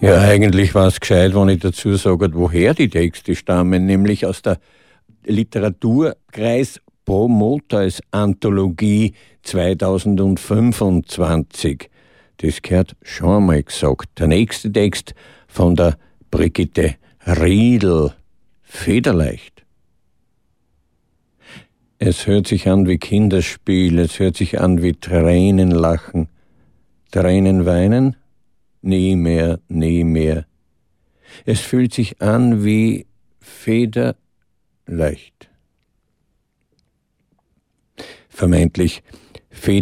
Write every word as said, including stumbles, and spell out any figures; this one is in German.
Ja, eigentlich war es gescheit, wenn ich dazu sage, woher die Texte stammen, nämlich aus der Literaturkreis Promoters Anthologie zweitausendfünfundzwanzig. Das gehört schon einmal gesagt. Der nächste Text von der Brigitte Riedl, Federleicht. Es hört sich an wie Kinderspiel, es hört sich an wie Tränen lachen. Tränen weinen? Nie mehr, nie mehr. Es fühlt sich an wie Federleicht. Vermeintlich